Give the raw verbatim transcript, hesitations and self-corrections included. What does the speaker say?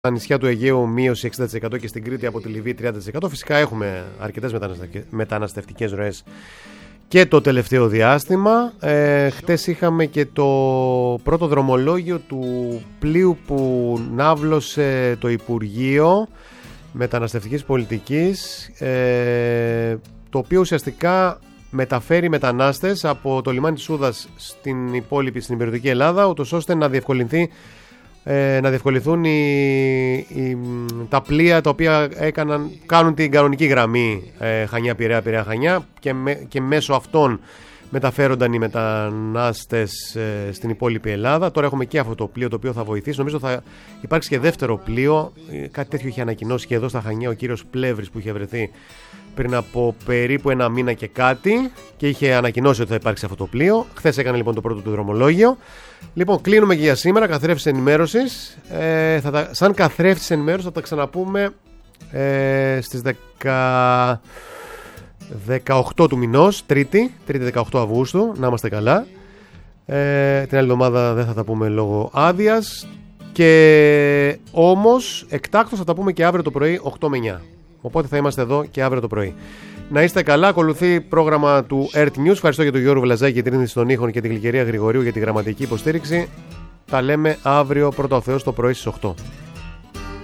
Στα νησιά του Αιγαίου μείωση εξήντα τοις εκατό και στην Κρήτη από τη Λιβύη τριάντα τοις εκατό. Φυσικά έχουμε αρκετές μεταναστευτικές ροές και το τελευταίο διάστημα. Ε, χτες είχαμε και το πρώτο δρομολόγιο του πλοίου που ναύλωσε το Υπουργείο Μεταναστευτικής Πολιτικής, ε, το οποίο ουσιαστικά μεταφέρει μετανάστες από το λιμάνι της Σούδας στην υπόλοιπη, στην υπηρετική Ελλάδα, ούτως ώστε να διευκολυνθεί Ε, να διευκολυνθούν οι, οι, τα πλοία τα οποία έκαναν, κάνουν την κανονική γραμμή ε, Χανιά, Πειραιά, Πειραιά, Χανιά και, με, και μέσω αυτών μεταφέρονταν οι μετανάστες ε, στην υπόλοιπη Ελλάδα. Τώρα έχουμε και αυτό το πλοίο το οποίο θα βοηθήσει. Νομίζω θα υπάρξει και δεύτερο πλοίο. Ε, κάτι τέτοιο είχε ανακοινώσει και εδώ στα Χανιά ο κύριος Πλεύρης, που είχε βρεθεί πριν από περίπου ένα μήνα και κάτι, και είχε ανακοινώσει ότι θα υπάρξει αυτό το πλοίο. Χθες έκανε λοιπόν το πρώτο του δρομολόγιο. Λοιπόν, κλείνουμε και για σήμερα. Καθρέφτης ενημέρωσης. Ε, θα τα, σαν καθρέφτης ενημέρωσης θα τα ξαναπούμε ε, στις δεκαοκτώ του μηνός, Τρίτη, Τρίτη δεκαοκτώ Αυγούστου. Να είμαστε καλά. Ε, την άλλη εβδομάδα δεν θα τα πούμε λόγω άδειας. Και όμως εκτάκτως θα τα πούμε και αύριο το πρωί οκτώ με εννιά. Οπότε θα είμαστε εδώ και αύριο το πρωί. Να είστε καλά. Ακολουθεί πρόγραμμα του Earth News. Ευχαριστώ για τον Γιώργο Βλαζάκη για την είδηση των ήχων και την Γλυκερία Γρηγορίου για τη γραμματική υποστήριξη. Τα λέμε αύριο πρώτα ο Θεός το πρωί στις οκτώ.